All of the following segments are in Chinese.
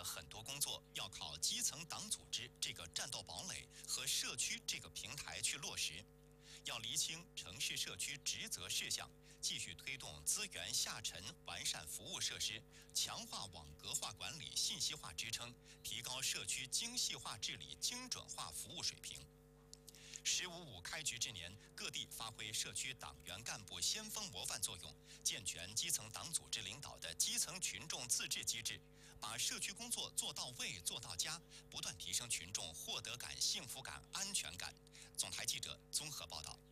的很多工作要靠基层党组织这个战斗堡垒和社区这个平台去落实。要厘清城市社区职责事项，继续推动资源下沉，完善服务设施，强化网格化管理信息化支撑，提高社区精细化治理精准化服务水平。“15·5”开局之年，各地发挥社区党员干部先锋模范作用，健全基层党组织领导的基层群众自治机制，把社区工作做到位、做到家，不断提升群众获得感、幸福感、安全感。总台记者综合报道。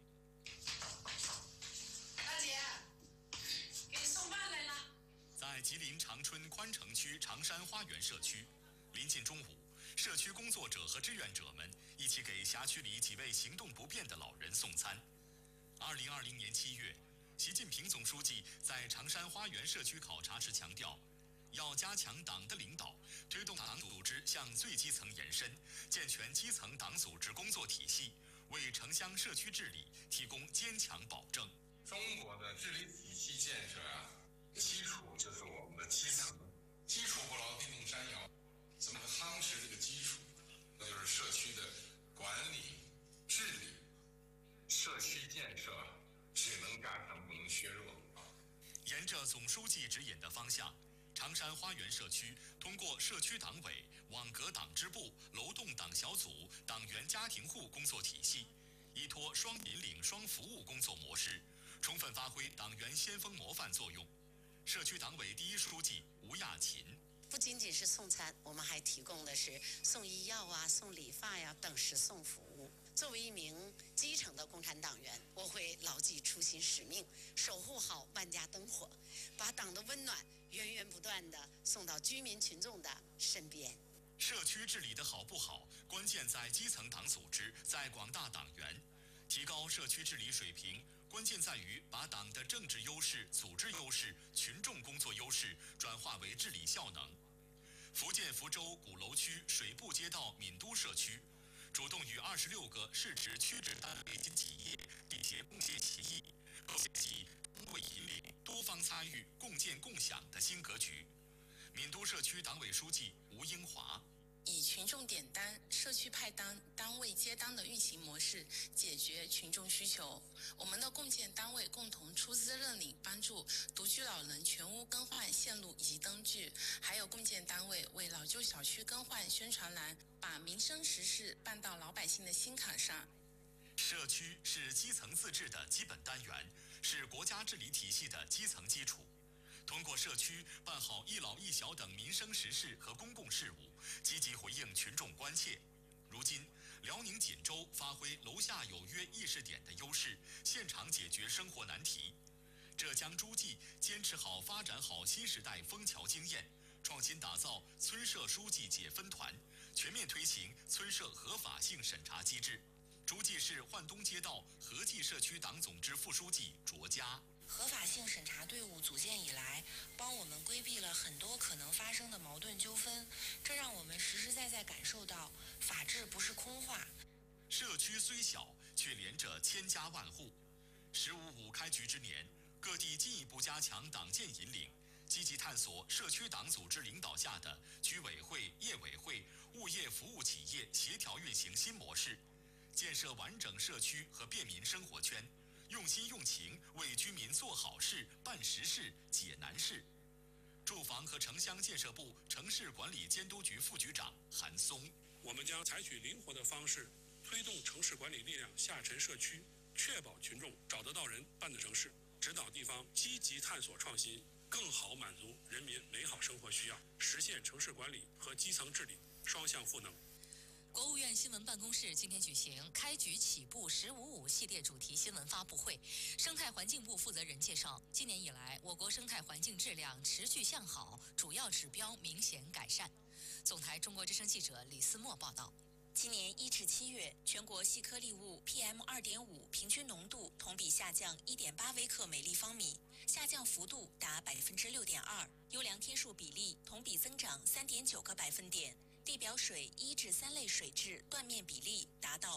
大姐，给你送饭来了。 在吉林长春宽城区长山花园社区，临近中午，社区工作者和志愿者们一起给辖区里几位行动不便的老人送餐。2020年7月，习近平总书记在长山花园社区考察时强调，要加强党的领导，推动党组织向最基层延伸，健全基层党组织工作体系，为城乡社区治理提供坚强保证。 中国的治理体系建设基础就是我们的基层，基础不牢，地动山摇。怎么夯实这个基础？那就是社区的管理、治理、社区建设，只能加强，不能削弱。 沿着总书记指引的方向，长山花园社区通过社区党委、网格党支部、楼栋党小组、党员家庭户工作体系，依托双引领、双服务工作模式，充分发挥党员先锋模范作用。社区党委第一书记吴亚琴。 不仅仅是送餐，我们还提供的是送医药啊、送理发呀等实送服务。作为一名基层的共产党员，我会牢记初心使命，守护好万家灯火，把党的温暖源源不断地送到居民群众的身边。 社区治理的好不好，关键在基层党组织，在广大党员。提高社区治理水平，关键在于把党的政治优势、组织优势、群众工作优势转化为治理效能。福建福州鼓楼区水部街道闽都社区，主动与26个市直区直单位及企业缔结共协协议，构建单位引领、多方参与、共建共享的新格局。闽都社区党委书记吴英华。 以群众点单、社区派单、单位接单的运行模式解决群众需求。我们的共建单位共同出资认领，帮助独居老人全屋更换线路以及灯具，还有共建单位为老旧小区更换宣传栏，把民生实事办到老百姓的心坎上。 社区是基层自治的基本单元，是国家治理体系的基层基础。通过社区办好一老一小等民生实事和公共事务，积极回应群众关切。如今，辽宁锦州发挥楼下有约议事点的优势，现场解决生活难题。浙江诸暨坚持好发展好新时代枫桥经验，创新打造村社书记解分团，全面推行村社合法性审查机制。诸暨市焕东街道合济社区党总支副书记卓佳。 合法性审查队伍组建以来，帮我们规避了很多可能发生的矛盾纠纷，这让我们实实在在感受到法治不是空话。 社区虽小，却连着千家万户。“15·5”开局之年，各地进一步加强党建引领，积极探索社区党组织领导下的居委会、业委会、物业服务企业协调运行新模式，建设完整社区和便民生活圈。用心用情为居民做好事、办实事、解难事。住房和城乡建设部城市管理监督局副局长韩松， 我们将采取灵活的方式，推动城市管理力量下沉社区，确保群众找得到人、办得成事，指导地方积极探索创新，更好满足人民美好生活需要，实现城市管理和基层治理双向赋能。 国务院新闻办公室今天举行开局起步“15·5”系列主题新闻发布会。生态环境部负责人介绍，今年以来，我国生态环境质量持续向好，主要指标明显改善。总台中国之声记者李思墨报道。 今年1至7月，全国细颗粒物 PM2.5 平均浓度同比下降1.8微克每立方米，下降幅度达6.2%，优良天数比例同比增长3.9个百分点。地表水1至3类水质断面比例达到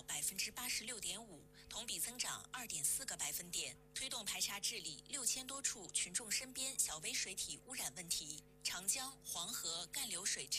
86.5%，同比增长2.4个百分点。推动排查治理6000多处群众身边小微水体污染问题，长江、黄河干流水质